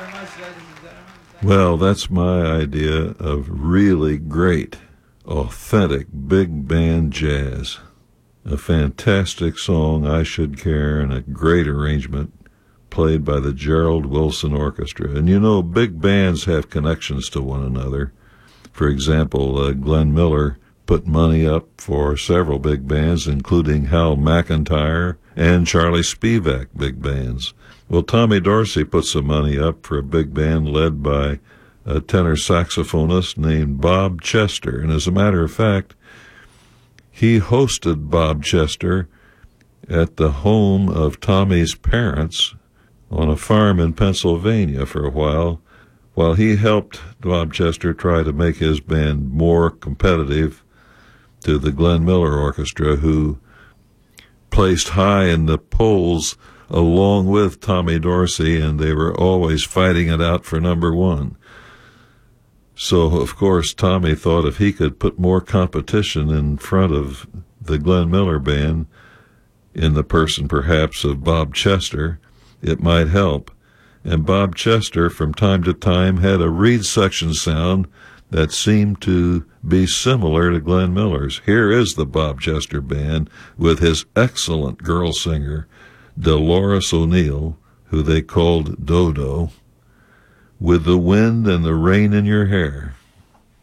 Well, that's my idea of really great, authentic big band jazz. A fantastic song, I Should Care, and a great arrangement played by the Gerald Wilson Orchestra. And you know, big bands have connections to one another. For example, Glenn Miller put money up for several big bands, including Hal McIntyre and Charlie Spivak big bands. Well, Tommy Dorsey put some money up for a big band led by a tenor saxophonist named Bob Chester. And as a matter of fact, he hosted Bob Chester at the home of Tommy's parents on a farm in Pennsylvania for a while he helped Bob Chester try to make his band more competitive to the Glenn Miller Orchestra, who placed high in the polls along with Tommy Dorsey, and they were always fighting it out for number one. So, of course, Tommy thought if he could put more competition in front of the Glenn Miller band, in the person perhaps of Bob Chester, it might help. And Bob Chester, from time to time, had a reed section sound that seemed to be similar to Glenn Miller's. Here is the Bob Chester band with his excellent girl singer, Dolores O'Neill, who they called Dodo, with the wind and the rain in your hair.